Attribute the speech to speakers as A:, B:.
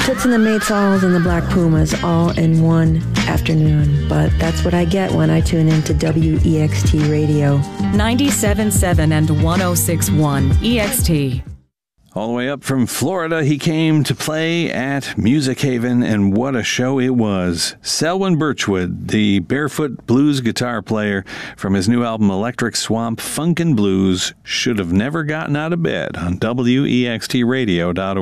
A: Toots and the Maytals and the Black Pumas all in one afternoon. But that's what I get when I tune into WEXT Radio.
B: 97.7 and 106.1 EXT.
C: All the way up from Florida, he came to play at Music Haven, and what a show it was. Selwyn Birchwood, the barefoot blues guitar player from his new album Electric Swamp Funkin' Blues, should have never gotten out of bed on WEXTradio.org.